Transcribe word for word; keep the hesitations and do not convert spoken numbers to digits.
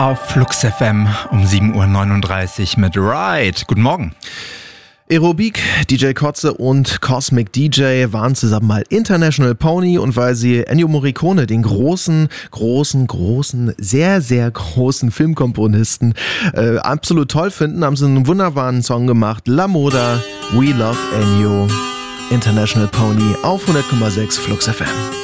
Auf Flux F M um sieben Uhr neununddreißig mit Ride. Guten Morgen. Aerobik, D J Kotze und Cosmic D J waren zusammen mal International Pony, und weil sie Ennio Morricone, den großen, großen, großen, sehr, sehr großen Filmkomponisten, äh, absolut toll finden, haben sie einen wunderbaren Song gemacht. La Moda, We Love Ennio, International Pony auf hundert Komma sechs Flux F M.